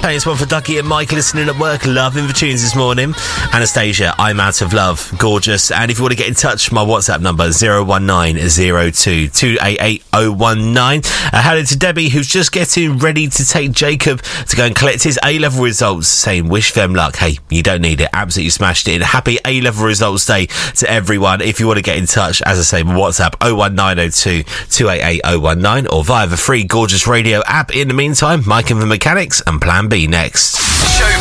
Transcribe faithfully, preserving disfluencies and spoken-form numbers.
Hey, it's one for Ducky and Mike listening at work, loving the tunes this morning. Anastasia, I'm Out of Love, gorgeous. And if you want to get in touch, my WhatsApp number zero one nine zero two two eight eight zero one nine. Uh, hello to Debbie, who's just getting ready to take Jacob to go and collect his A-level results, saying wish them luck. Hey, you don't need it, absolutely smashed it. Happy A-level results day to everyone. If you want to get in touch, as I say, my WhatsApp zero one nine zero two two eight eight zero one nine or via the free Gorgeous Radio app. In the meantime, Mike and the Mechanics and Plan B next. Show